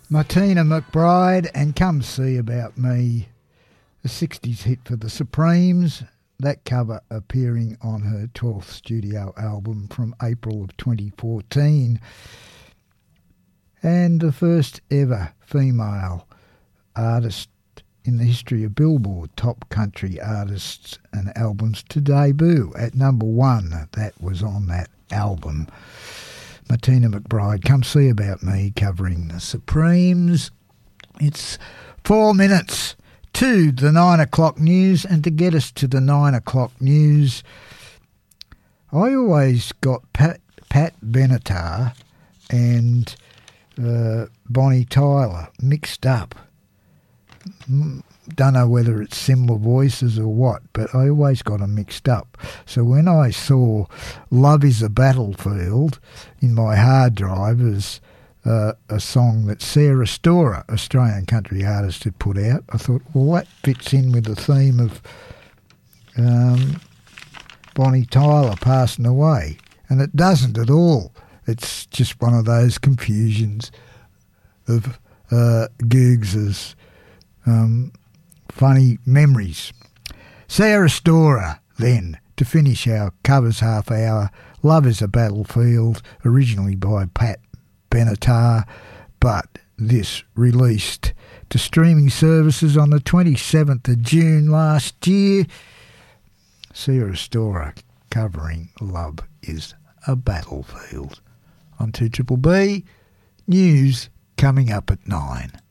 Martina McBride and Come See About Me, a 60s hit for the Supremes, that cover appearing on her 12th studio album from April of 2014, and the first ever female artist in the history of Billboard Top Country Artists and Albums to debut at number 1. That was on that album. Martina McBride, Come See About Me, covering the Supremes. It's 4 minutes to the 9 o'clock news, and to get us to the 9 o'clock news, I always got Pat Benatar and Bonnie Tyler mixed up. Don't know whether it's similar voices or what, but I always got them mixed up. So when I saw Love is a Battlefield in my hard drive as a song that Sarah Storer, Australian country artist, had put out, I thought, well, that fits in with the theme of Bonnie Tyler passing away. And it doesn't at all. It's just one of those confusions of Googs' funny memories. Sarah Storer, then, to finish our covers half hour, Love is a Battlefield, originally by Pat Benatar, but this released to streaming services on the 27th of June last year. Sarah Storer covering Love is a Battlefield. On 2BBB, news coming up at 9.